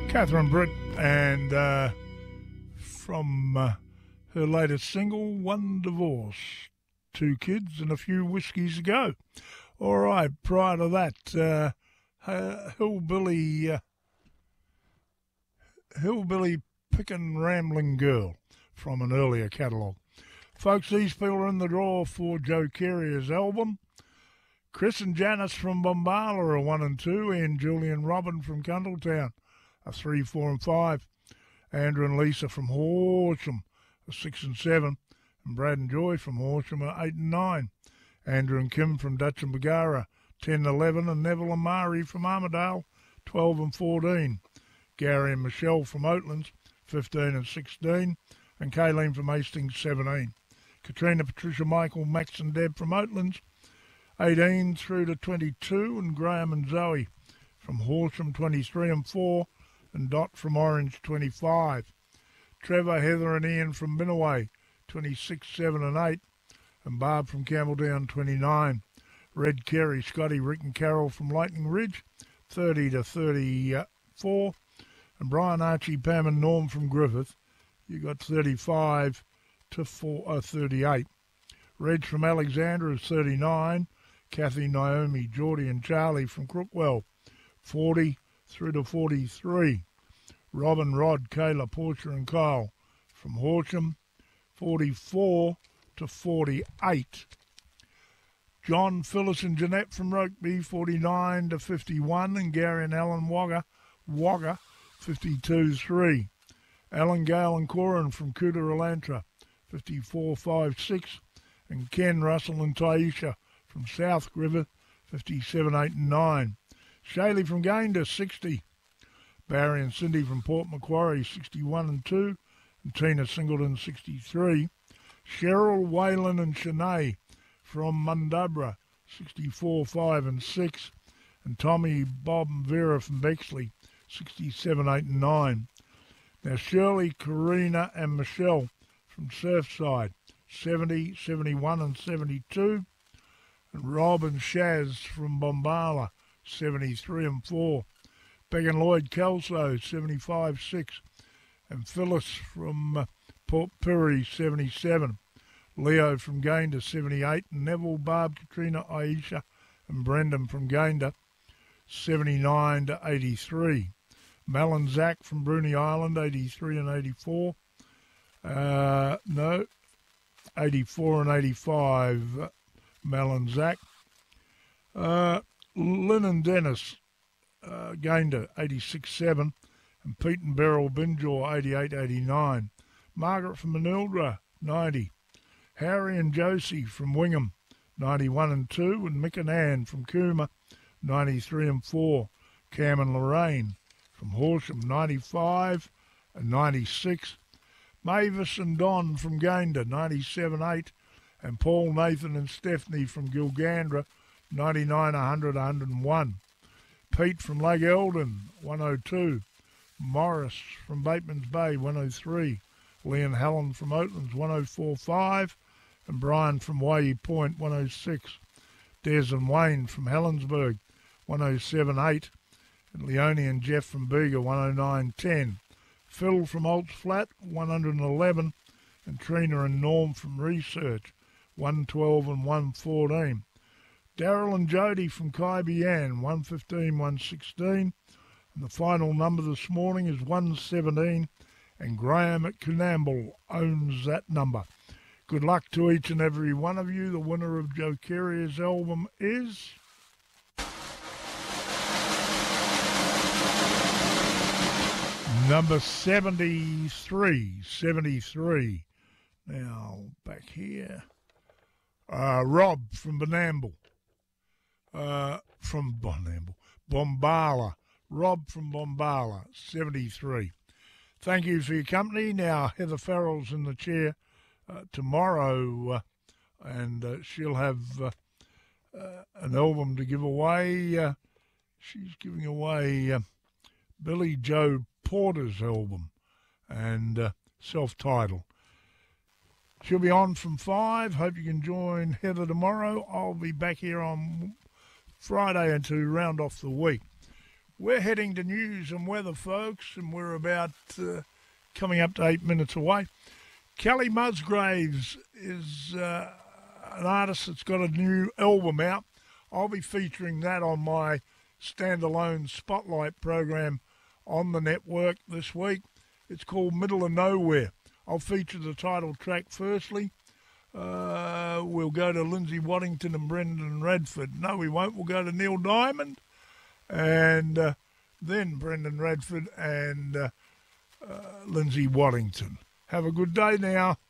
Catherine Britt, and from her latest single, One Divorce, 2 kids and a few whiskies ago. All right, prior to that, Hillbilly Pickin' Rambling Girl from an earlier catalogue. Folks, these people are in the draw for Joe Carrier's album. Chris and Janice from Bombala are 1 and 2, and Julian Robin from Cundletown are 3, 4 and 5. Andrew and Lisa from Horsham are 6 and 7, and Brad and Joy from Horsham are 8 and 9. Andrew and Kim from Dutch and Bagara 10 and 11, and Neville and Mari from Armidale 12 and 14. Gary and Michelle from Oatlands 15 and 16, and Kayleen from Hastings 17. Katrina, Patricia, Michael, Max and Deb from Oatlands 18 through to 22, and Graham and Zoe from Horsham 23 and 4, and Dot from Orange 25. Trevor, Heather and Ian from Binnaway 26, 7 and 8, and Barb from Campbelltown 29. Red, Kerry, Scotty, Rick and Carol from Lightning Ridge 30 to 34, and Brian, Archie, Pam and Norm from Griffith, you got 35 to 38. Reg from Alexandra is 39. Kathy, Naomi, Geordie and Charlie from Crookwell 40 through to 43. Robin, Rod, Kayla, Portia and Kyle from Horsham 44 to 48. John, Phyllis and Jeanette from Rokeby 49 to 51, and Gary and Alan Wagga 52-3. Alan, Gale and Corin from Cooter-Elantra 54-5-6, and Ken, Russell and Taisha from South Griffith 57-8 and 9. Shaylee from Gayndah 60. Barry and Cindy from Port Macquarie 61 and 2, and Tina Singleton 63. Cheryl, Waylon and Shanae from Mundubra 64-5 and 6, and Tommy, Bob and Vera from Bexley 67-8 and 9. Now Shirley, Karina and Michelle from Surfside 70, 71 and 72, and Rob and Shaz from Bombala 73 and 4. Beck and Lloyd Kelso 75-6, and Phyllis from Port Pirie 77. Leo from Gayndah 78, and Neville, Barb, Katrina, Aisha and Brendan from Gayndah 79 to 83. Mel and Zach from Bruny Island 83 and 84. 84 and 85, Mel and Zach. Lynn and Dennis, Gayndah 86-7, and Pete and Beryl Binjaw 88-89. Margaret from Manildra 90. Harry and Josie from Wingham 91 and 2, and Mick and Ann from Cooma 93 and 4. Cam and Lorraine from Horsham 95 and 96. Mavis and Don from Gayndah 97-8, and Paul, Nathan and Stephanie from Gilgandra 99, 100, 101. Pete from Lake Eldon 102. Morris from Bateman's Bay 103. Lee and Helen from Oatlands 104.5, and Brian from Waihee Point 106. Des and Wayne from Helensburgh 107.8, and Leone and Jeff from Bega 109.10. Phil from Olds Flat 111, and Trina and Norm from Research 112 and 114. Daryl and Jody from Kaibian 115, 116, and the final number this morning is 117, and Graham at Coonamble owns that number. Good luck to each and every one of you. The winner of Joe Carrier's album is number 73. Now, back here. Rob from Bombala. Bombala. Rob from Bombala, 73. Thank you for your company. Now, Heather Farrell's in the chair tomorrow, and she'll have an album to give away. She's giving away Billy Joe Porter's album, and self-titled. She'll be on from 5. Hope you can join Heather tomorrow. I'll be back here on Friday and to round off the week. We're heading to news and weather, folks, and we're about coming up to 8 minutes away. Kelly Musgraves is an artist that's got a new album out. I'll be featuring that on my standalone Spotlight program on the network this week. It's called Middle of Nowhere. I'll feature the title track firstly. We'll go to Lindsay Waddington and Brendan Radford. No, we won't. We'll go to Neil Diamond and then Brendan Radford and Lindsay Waddington. Have a good day now.